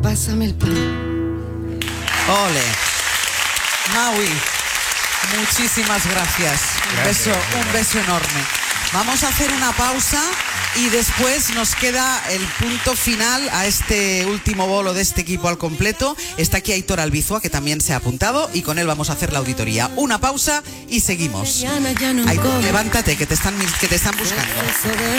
pásame el pan. Ole. Maui, muchísimas gracias. Un beso enorme. Vamos a hacer una pausa y después nos queda el punto final a este último bolo de este equipo al completo. Está aquí Aitor Albizua, que también se ha apuntado, y con él vamos a hacer la auditoría. Una pausa y seguimos. Aitor, levántate, que te están buscando.